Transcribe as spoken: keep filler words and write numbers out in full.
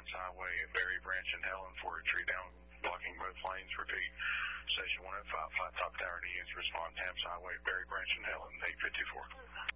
Thames Highway at Berry Branch and Helen for a tree down blocking both lanes. Repeat, Station one oh five, Flat Top Tower needs respond Thames Highway at Berry Branch and Helen, eight fifty-four.